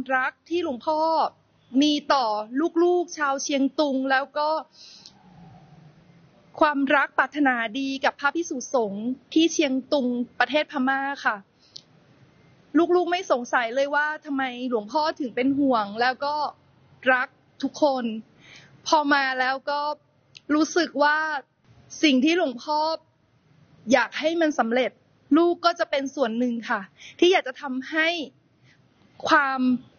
รักที่หลวงพ่อมีต่อลูกๆชาวเชียงตุงแล้วก็ความรักปรารถนาดีกับพระภิกษุสงฆ์ที่เชียงตุงประเทศพม่าค่ะลูกๆไม่สงสัยเลยว่าทำไมหลวงพ่อถึงเป็นห่วงแล้วก็รักทุกคนพอมาแล้วก็รู้สึกว่าสิ่งที่หลวงพ่ออยากให้มันสำเร็จลูกก็จะเป็นส่วนหนึ่งค่ะที่อยากจะทำให้ความ